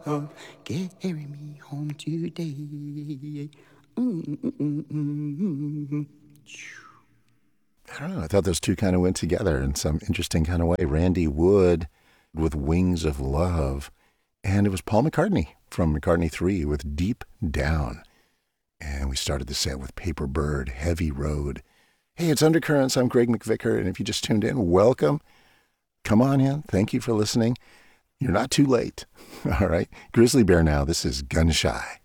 Carry me home today. Mm-mm-mm-mm. I don't know. I thought those two kind of went together in some interesting kind of way. Randy Wood with Wings of Love. And it was Paul McCartney from McCartney 3 with Deep Down. And we started the set with Paper Bird, Heavy Road. Hey, it's Undercurrents. I'm Greg McVicker. And if you just tuned in, welcome. Come on in. Thank you for listening. You're not too late. All right. Grizzly Bear now. This is Gun Shy.